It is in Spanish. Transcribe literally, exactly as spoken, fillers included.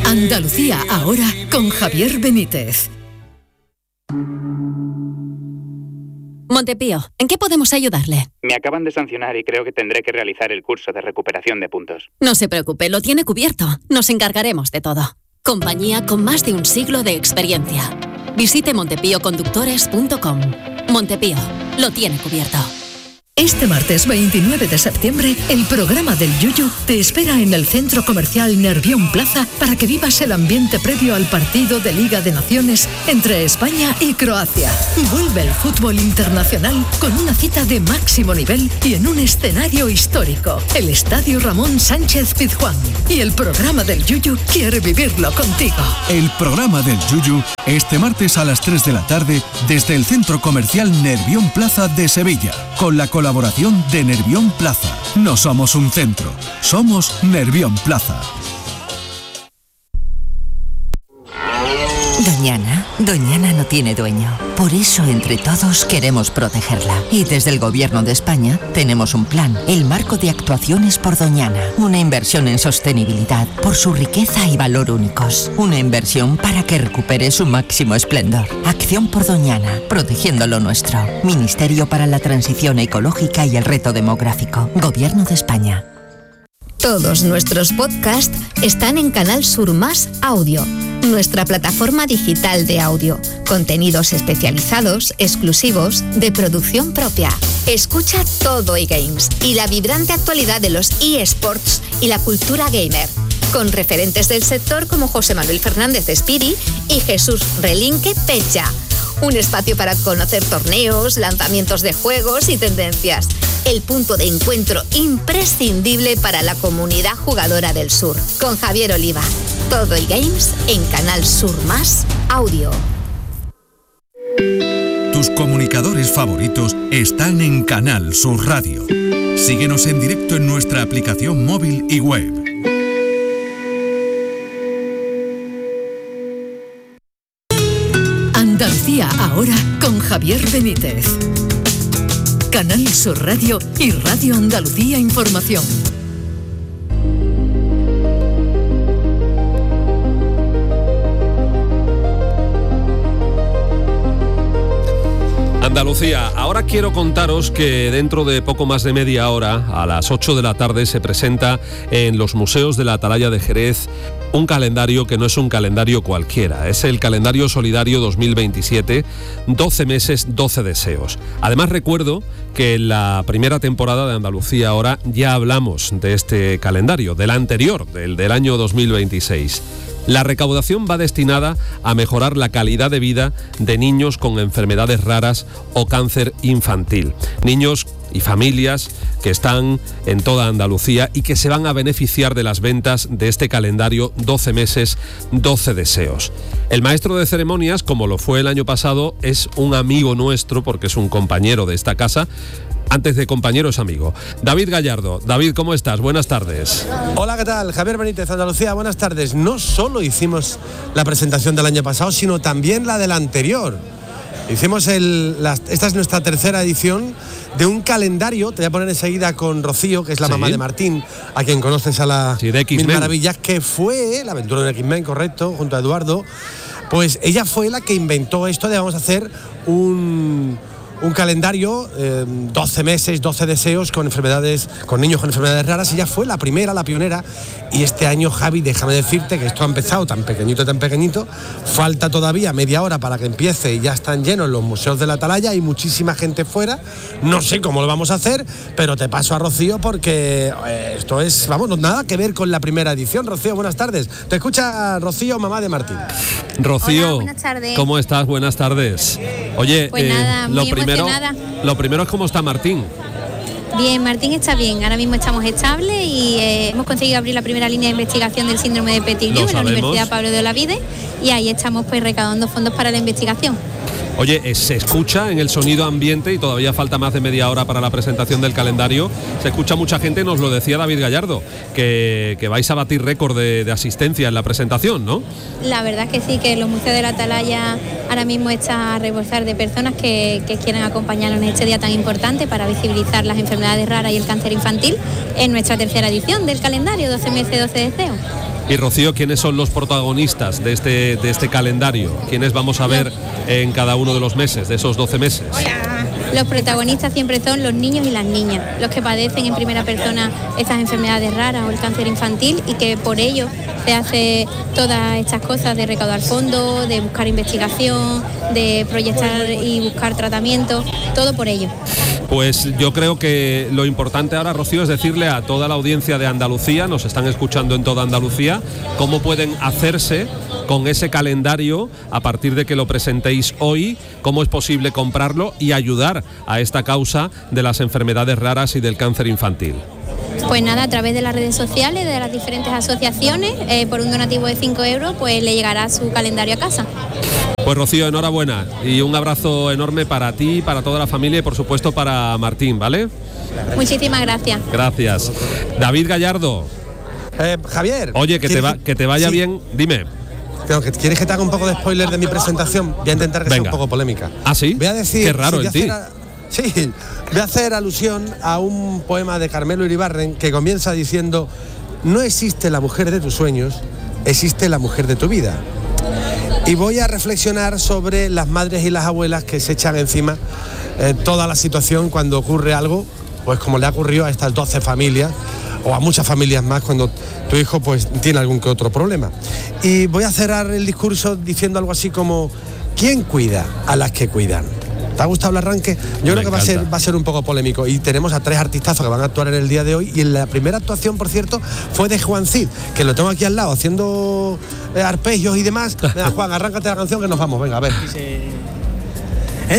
Andalucía ahora con Javier Benítez. Montepío, ¿en qué podemos ayudarle? Me acaban de sancionar y creo que tendré que realizar el curso de recuperación de puntos. No se preocupe, lo tiene cubierto. Nos encargaremos de todo. Compañía con más de un siglo de experiencia. Visite montepío conductores punto com. Montepío, lo tiene cubierto. Este martes veintinueve de septiembre, el programa del Yuyu te espera en el Centro Comercial Nervión Plaza para que vivas el ambiente previo al partido de Liga de Naciones entre España y Croacia. Vuelve el fútbol internacional con una cita de máximo nivel y en un escenario histórico, el Estadio Ramón Sánchez Pizjuán. Y el programa del Yuyu quiere vivirlo contigo. El programa del Yuyu este martes a las tres de la tarde desde el Centro Comercial Nervión Plaza de Sevilla, con la colaboración Colaboración de Nervión Plaza. No somos un centro, somos Nervión Plaza. Doñana, Doñana no tiene dueño. Por eso entre todos queremos protegerla. Y desde el Gobierno de España tenemos un plan, el Marco de Actuaciones por Doñana. Una inversión en sostenibilidad por su riqueza y valor únicos. Una inversión para que recupere su máximo esplendor. Acción por Doñana, protegiendo lo nuestro. Ministerio para la Transición Ecológica y el Reto Demográfico. Gobierno de España. Todos nuestros podcasts están en Canal Sur Más Audio, nuestra plataforma digital de audio. Contenidos especializados, exclusivos, de producción propia. Escucha todo eGames y la vibrante actualidad de los eSports y la cultura gamer, con referentes del sector como José Manuel Fernández Espiri y Jesús Relinque Pecha. Un espacio para conocer torneos, lanzamientos de juegos y tendencias. El punto de encuentro imprescindible para la comunidad jugadora del sur. Con Javier Oliva. Todo eGames en Canal Sur Más Audio. Tus comunicadores favoritos están en Canal Sur Radio. Síguenos en directo en nuestra aplicación móvil y web. Andalucía ahora con Javier Benítez. Canal Sur Radio y Radio Andalucía Información. Andalucía, ahora quiero contaros que dentro de poco más de media hora, a las ocho de la tarde, se presenta en los museos de la Atalaya de Jerez un calendario que no es un calendario cualquiera, es el calendario solidario dos mil veintisiete, doce meses, doce deseos. Además recuerdo que en la primera temporada de Andalucía ahora ya hablamos de este calendario, del anterior, del del año dos mil veintiséis. La recaudación va destinada a mejorar la calidad de vida de niños con enfermedades raras o cáncer infantil. Niños y familias que están en toda Andalucía y que se van a beneficiar de las ventas de este calendario doce meses, doce deseos. El maestro de ceremonias, como lo fue el año pasado, es un amigo nuestro porque es un compañero de esta casa. Antes de compañero es amigo. David Gallardo. David, ¿cómo estás? Buenas tardes. Hola, ¿qué tal? Javier Benítez, Andalucía, buenas tardes. No solo hicimos la presentación del año pasado, sino también la del anterior. Hicimos el... La, esta es nuestra tercera edición de un calendario, te voy a poner enseguida con Rocío, que es la sí. mamá de Martín, a quien conoces a la sí, de Mil Maravillas, que fue la aventura de X-Men, correcto, junto a Eduardo. Pues ella fue la que inventó esto de vamos a hacer un... un calendario, eh, doce meses, doce deseos con enfermedades, con niños con enfermedades raras. Ella fue la primera, la pionera. Y este año, Javi, déjame decirte que esto ha empezado tan pequeñito, tan pequeñito. Falta todavía media hora para que empiece y ya están llenos los museos de la Atalaya. Hay muchísima gente fuera. No sé cómo lo vamos a hacer, pero te paso a Rocío porque eh, esto es, vamos, nada que ver con la primera edición. Rocío, buenas tardes. Te escucha Rocío, mamá de Martín. Rocío, hola, buenas tardes. ¿Cómo estás? Buenas tardes. Oye, pues eh, nada, lo muy primero, emocionada. Lo primero es cómo está Martín. Bien, Martín está bien, ahora mismo estamos estables y eh, hemos conseguido abrir la primera línea de investigación del síndrome de Petit-Lieu en la Universidad Pablo de Olavide y ahí estamos pues recaudando fondos para la investigación. Oye, se escucha en el sonido ambiente y todavía falta más de media hora para la presentación del calendario. Se escucha mucha gente, nos lo decía David Gallardo, que, que vais a batir récord de, de asistencia en la presentación, ¿no? La verdad es que sí, que los museos de la Atalaya ahora mismo está a rebosar de personas que, que quieren acompañarnos en este día tan importante para visibilizar las enfermedades raras y el cáncer infantil en nuestra tercera edición del calendario doce meses, doce deseos. Y Rocío, ¿quiénes son los protagonistas de este, de este calendario? ¿Quiénes vamos a ver en cada uno de los meses, de esos doce meses? Los protagonistas siempre son los niños y las niñas, los que padecen en primera persona estas enfermedades raras o el cáncer infantil, y que por ello se hace todas estas cosas de recaudar fondos, de buscar investigación, de proyectar y buscar tratamientos, todo por ello. Pues yo creo que lo importante ahora, Rocío, es decirle a toda la audiencia de Andalucía, nos están escuchando en toda Andalucía, cómo pueden hacerse con ese calendario a partir de que lo presentéis hoy, cómo es posible comprarlo y ayudar a esta causa de las enfermedades raras y del cáncer infantil. Pues nada, a través de las redes sociales, de las diferentes asociaciones, eh, por un donativo de cinco euros, pues le llegará su calendario a casa. Pues Rocío, enhorabuena y un abrazo enorme para ti, para toda la familia y por supuesto para Martín, ¿vale? Muchísimas gracias. Gracias. David Gallardo. Eh, Javier. Oye, que te, va, que te vaya sí. bien, dime. ¿Quieres que te haga un poco de spoiler de mi presentación? Voy a intentar que Venga. sea un poco polémica. ¿Ah, sí? Voy a decir, Qué raro sí, en ti. A, sí, voy a hacer alusión a un poema de Carmelo Iribarren que comienza diciendo: no existe la mujer de tus sueños, existe la mujer de tu vida. Y voy a reflexionar sobre las madres y las abuelas que se echan encima eh, toda la situación cuando ocurre algo, pues como le ha ocurrido a estas doce familias, o a muchas familias más cuando tu hijo pues tiene algún que otro problema. Y voy a cerrar el discurso diciendo algo así como: ¿quién cuida a las que cuidan? ¿Te ha gustado el arranque? Yo Me creo que va a, ser, va a ser un poco polémico. Y tenemos a tres artistazos que van a actuar en el día de hoy. Y en la primera actuación, por cierto, fue de Juan Cid, que lo tengo aquí al lado, haciendo arpegios y demás. Venga, Juan, arráncate la canción que nos vamos. Venga, a ver.